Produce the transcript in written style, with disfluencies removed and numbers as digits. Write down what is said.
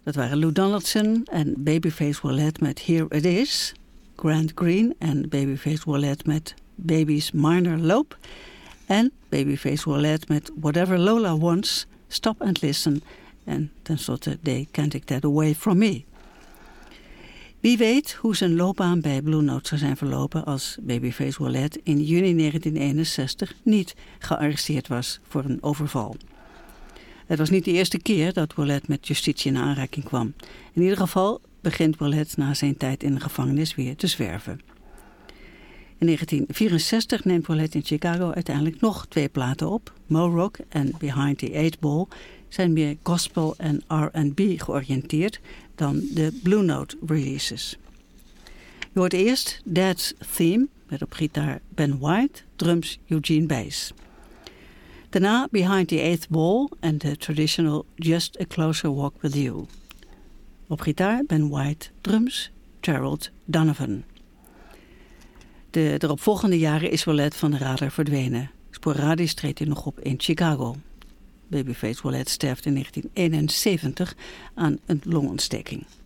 Dat waren Lou Donaldson en Babyface Wallet met Here It Is. Grant Green en Babyface Wallet met Baby's Minor Lope. En Babyface Wallet met Whatever Lola Wants, Stop and Listen. En tenslotte They Can't Take That Away From Me. Wie weet hoe zijn loopbaan bij Blue Note zou zijn verlopen als Babyface Wallet in juni 1961 niet gearresteerd was voor een overval. Het was niet de eerste keer dat Wallet met justitie in aanraking kwam. In ieder geval begint Wallet na zijn tijd in de gevangenis weer te zwerven. In 1964 neemt Wallet in Chicago uiteindelijk nog 2 platen op. Mo Rock en Behind the Eight Ball zijn meer gospel en R&B georiënteerd dan de Blue Note releases. Je hoort eerst Dad's Theme met op gitaar Ben White, drums Eugene Bass. Daarna Behind the Eighth Ball en de traditional Just a Closer Walk with You. Op gitaar Ben White, drums Gerald Donovan. De eropvolgende jaren is Wallet van de radar verdwenen. Sporadisch treedt hij nog op in Chicago. Babyface Wallet sterft in 1971 aan een longontsteking.